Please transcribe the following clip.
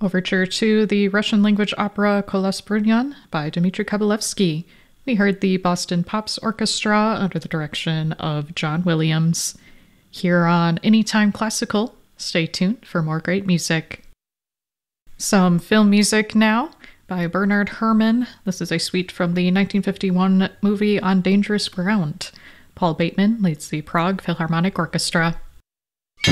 Overture to the Russian language opera Kolos Brunyan by Dmitry Kabalevsky. We heard the Boston Pops Orchestra under the direction of John Williams. Here on Anytime Classical, stay tuned for more great music. Some film music now by Bernard Herrmann. This is a suite from the 1951 movie On Dangerous Ground. Paul Bateman leads the Prague Philharmonic Orchestra.